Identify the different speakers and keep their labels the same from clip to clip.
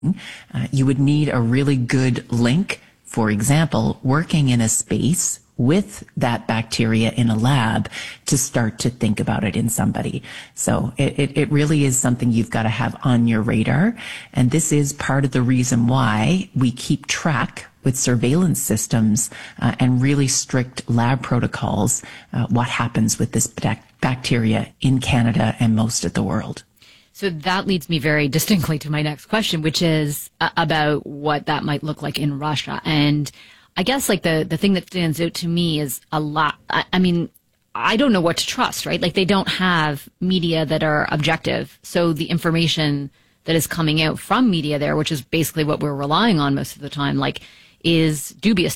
Speaker 1: You would need a really good link, for example, working in a space with that bacteria in a lab to start to think about it in somebody. So it really is something you've got to have on your radar. And this is part of the reason why we keep track with surveillance systems and really strict lab protocols, what happens with this bacteria in Canada and most of the world.
Speaker 2: So that leads me very distinctly to my next question, which is about what that might look like in Russia. And I guess like the thing that stands out to me is a lot. I mean, I don't know what to trust, right? Like they don't have media that are objective. So the information that is coming out from media there, which is basically what we're relying on most of the time, like is dubious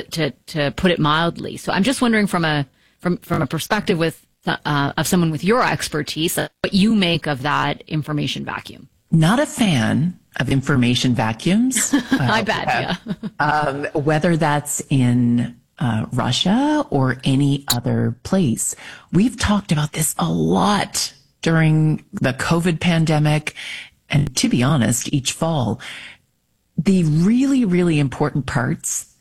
Speaker 2: to put it mildly. So I'm just wondering from a perspective with of someone with your expertise, what you make of that information vacuum.
Speaker 1: Not a fan of information vacuums.
Speaker 2: I bet, yeah.
Speaker 1: Whether that's in Russia or any other place. We've talked about this a lot during the COVID pandemic, and to be honest, each fall. The really, really important parts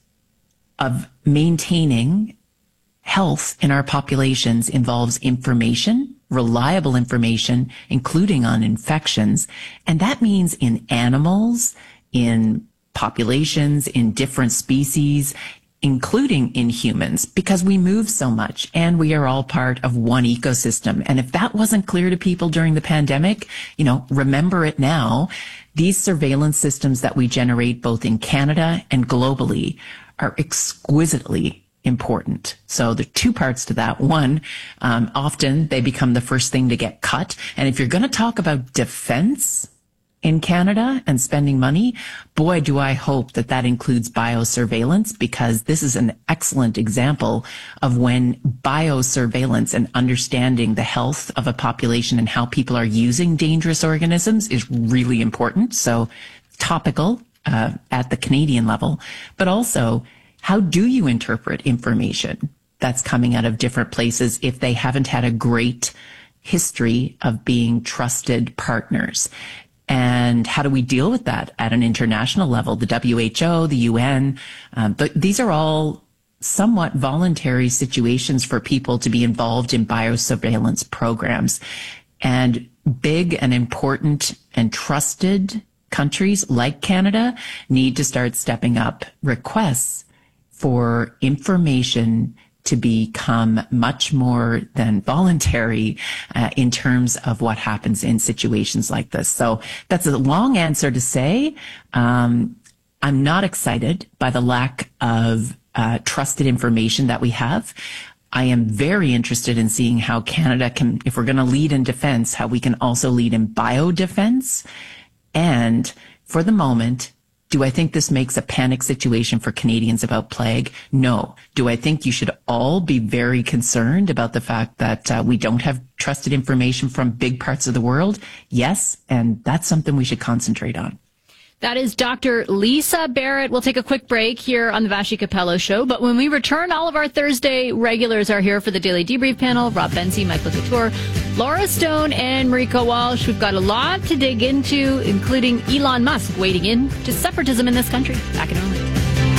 Speaker 1: of maintaining health in our populations involves information, reliable information, including on infections. And that means in animals, in populations, in different species, including in humans, because we move so much and we are all part of one ecosystem. And if that wasn't clear to people during the pandemic, remember it now. These surveillance systems that we generate both in Canada and globally are exquisitely important. So there are two parts to that. One, often they become the first thing to get cut. And if you're going to talk about defense in Canada and spending money, boy, do I hope that that includes biosurveillance, because this is an excellent example of when biosurveillance and understanding the health of a population and how people are using dangerous organisms is really important. So topical at the Canadian level, but also how do you interpret information that's coming out of different places if they haven't had a great history of being trusted partners? And how do we deal with that at an international level? The WHO, the UN, but these are all somewhat voluntary situations for people to be involved in biosurveillance programs. And big and important and trusted countries like Canada need to start stepping up requests for information to become much more than voluntary in terms of what happens in situations like this. So that's a long answer to say I'm not excited by the lack of trusted information that we have. I am very interested in seeing how Canada can, if we're going to lead in defense, how we can also lead in biodefense. And for the moment, do I think this makes a panic situation for Canadians about plague? No. Do I think you should all be very concerned about the fact that we don't have trusted information from big parts of the world? Yes, and that's something we should concentrate on.
Speaker 2: That is Dr. Lisa Barrett. We'll take a quick break here on the Vassy Capello Show. But when we return, all of our Thursday regulars are here for the Daily Debrief panel. Rob Benzie, Michael Couture, Laura Stone, and Marika Walsh. We've got a lot to dig into, including Elon Musk wading into separatism in this country. Back in a moment.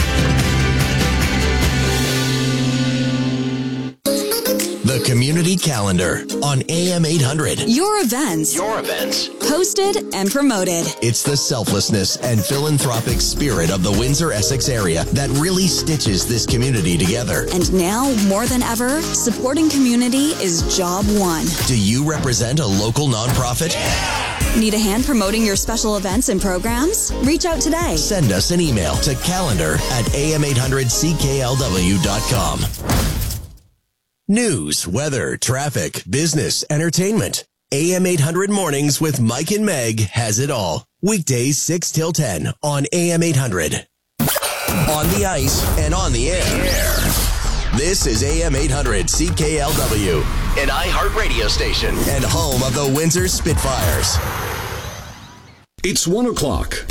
Speaker 3: The Community Calendar on AM 800.
Speaker 4: Your events. Hosted and promoted.
Speaker 3: It's the selflessness and philanthropic spirit of the Windsor-Essex area that really stitches this community together.
Speaker 4: And now, more than ever, supporting community is job one.
Speaker 3: Do you represent a local nonprofit? Yeah!
Speaker 4: Need a hand promoting your special events and programs? Reach out today.
Speaker 3: Send us an email to calendar@am800cklw.com. News, weather, traffic, business, entertainment. AM 800 Mornings with Mike and Meg has it all. Weekdays 6 till 10 on AM 800. On the ice and on the air. This is AM 800 CKLW, an iHeart radio station and home of the Windsor Spitfires.
Speaker 5: It's 1 o'clock.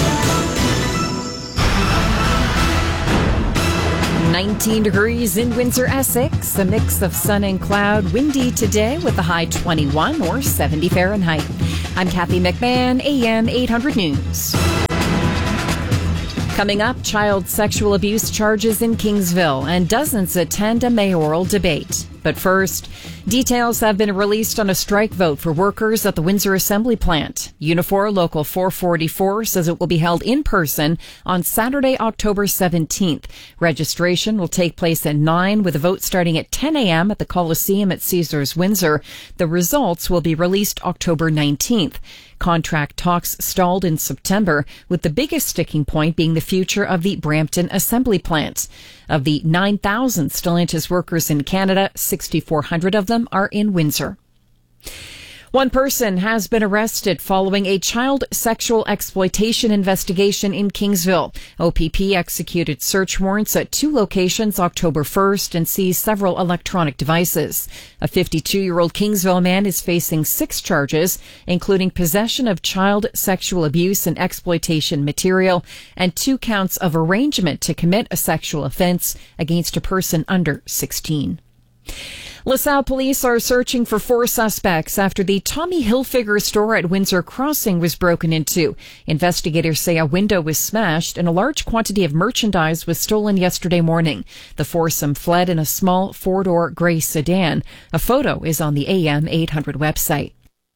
Speaker 6: 19 degrees in Windsor, Essex. A mix of sun and cloud. Windy today with a high 21 or 70 Fahrenheit. I'm Kathy McMahon, AM 800 News. Coming up, child sexual abuse charges in Kingsville, and dozens attend a mayoral debate. But first, details have been released on a strike vote for workers at the Windsor Assembly Plant. Unifor Local 444 says it will be held in person on Saturday, October 17th. Registration will take place at 9 with a vote starting at 10 a.m. at the Coliseum at Caesars Windsor. The results will be released October 19th. Contract talks stalled in September, with the biggest sticking point being the future of the Brampton Assembly Plant. Of the 9,000 Stellantis workers in Canada, 6,400 of them are in Windsor. One person has been arrested following a child sexual exploitation investigation in Kingsville. OPP executed search warrants at 2 locations October 1st and seized several electronic devices. A 52-year-old Kingsville man is facing 6 charges, including possession of child sexual abuse and exploitation material, and 2 counts of arrangement to commit a sexual offense against a person under 16. LaSalle police are searching for 4 suspects after the Tommy Hilfiger store at Windsor Crossing was broken into. Investigators say a window was smashed and a large quantity of merchandise was stolen yesterday morning. The foursome fled in a small 4-door gray sedan. A photo is on the AM 800 website.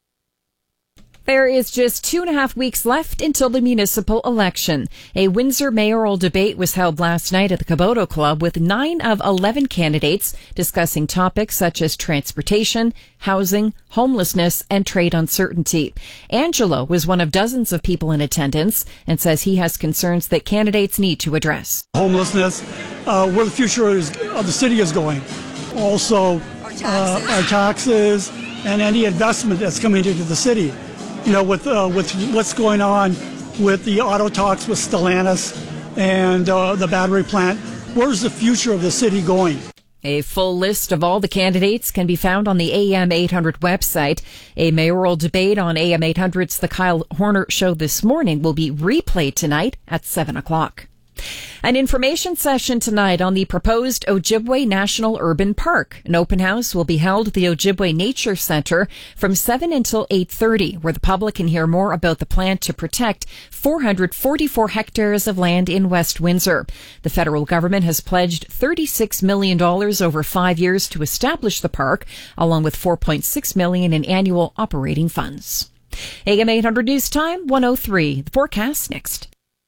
Speaker 6: There is just 2.5 weeks left until the municipal election. A Windsor mayoral debate was held last night at the Caboto Club with 9 of 11 candidates discussing topics such as transportation, housing, homelessness, and trade uncertainty. Angelo was one of dozens of people in attendance and says he has concerns that candidates need to address.
Speaker 7: Homelessness, where the future of the city is going. Also, our taxes and any investment that's coming into the city. You know, with what's going on with the auto talks with Stellantis and the battery plant, where's the future of the city going?
Speaker 6: A full list of all the candidates can be found on the AM 800 website. A mayoral debate on AM 800's The Kyle Horner Show this morning will be replayed tonight at 7 o'clock. An information session tonight on the proposed Ojibwe National Urban Park. An open house will be held at the Ojibwe Nature Center from 7 until 8:30, where the public can hear more about the plan to protect 444 hectares of land in West Windsor. The federal government has pledged $36 million over 5 years to establish the park, along with $4.6 million in annual operating funds. AM 800 News Time, 1:03. The forecast next.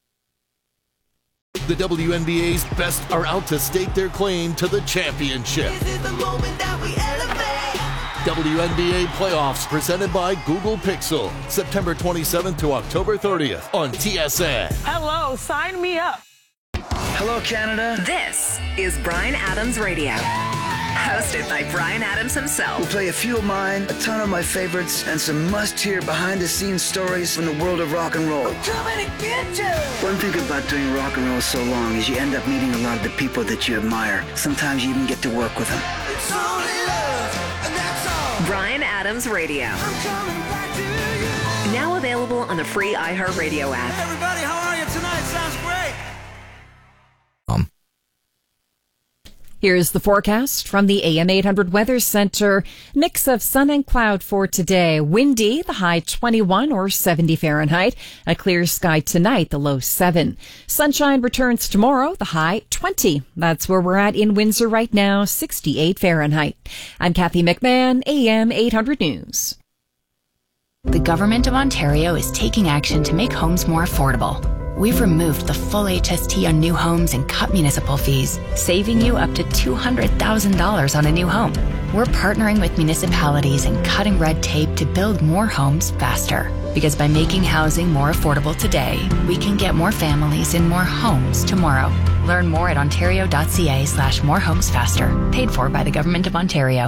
Speaker 8: The WNBA's best are out to stake their claim to the championship.
Speaker 9: This is the moment that we elevate.
Speaker 8: WNBA playoffs presented by Google Pixel. September 27th to October 30th on TSN.
Speaker 9: Hello, sign me up.
Speaker 10: Hello, Canada.
Speaker 11: This is Bryan Adams Radio. Hosted by Bryan Adams himself.
Speaker 10: We'll play a few of mine, a ton of my favorites, and some must-hear behind-the-scenes stories from the world of rock and roll.
Speaker 9: I'm coming to get you.
Speaker 10: One thing about doing rock and roll so long is you end up meeting a lot of the people that you admire. Sometimes you even get to work with them.
Speaker 9: It's only love, and that's all.
Speaker 11: Bryan Adams Radio.
Speaker 9: I'm coming back to you.
Speaker 11: Now available on the free iHeartRadio app.
Speaker 9: Hey everybody, how are you tonight? Sounds great.
Speaker 6: Here's the forecast from the AM 800 Weather Center. Mix of sun and cloud for today. Windy, the high 21 or 70 Fahrenheit. A clear sky tonight, the low 7. Sunshine returns tomorrow, the high 20. That's where we're at in Windsor right now, 68 Fahrenheit. I'm Kathy McMahon, AM 800 News.
Speaker 12: The Government of Ontario is taking action to make homes more affordable. We've removed the full HST on new homes and cut municipal fees, saving you up to $200,000 on a new home. We're partnering with municipalities and cutting red tape to build more homes faster. Because by making housing more affordable today, we can get more families in more homes tomorrow. Learn more at ontario.ca/morehomesfaster. Paid for by the Government of Ontario.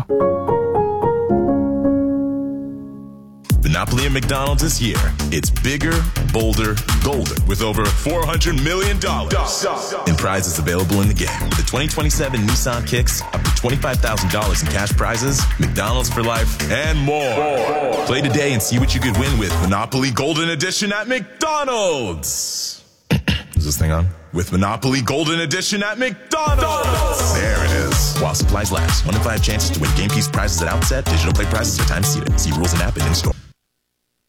Speaker 13: Monopoly at McDonald's this year. It's bigger, bolder, golder with over $400 million in prizes available in the game. The 2027 Nissan Kicks, up to $25,000 in cash prizes, McDonald's for life, and more. Play today and see what you could win with Monopoly Golden Edition at McDonald's. Is this thing on? With Monopoly Golden Edition at McDonald's. There it is. While supplies last. 1 in 5 chances to win game piece prizes at outset. Digital play prizes are time seated. See rules and app and in store.